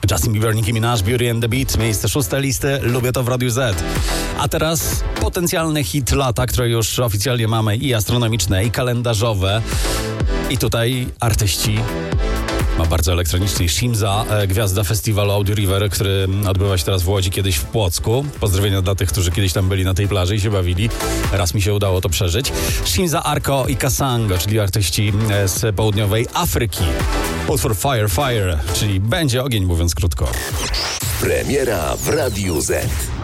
Justin Bieber, Nicki Minaj, Beauty and the Beat, miejsce 6 listy, lubię to w Radiu Z. A teraz potencjalny hit lata, które już oficjalnie mamy i astronomiczne, i kalendarzowe. I tutaj artyści ma bardzo elektroniczny Shimza, gwiazda festiwalu Audio River, który odbywa się teraz w Łodzi, kiedyś w Płocku. Pozdrowienia dla tych, którzy kiedyś tam byli na tej plaży i się bawili. Raz mi się udało to przeżyć. Shimza, Arko i Kasango, czyli artyści z południowej Afryki. Utwór Fire Fire, czyli będzie ogień, mówiąc krótko. Premiera w Radiu Z.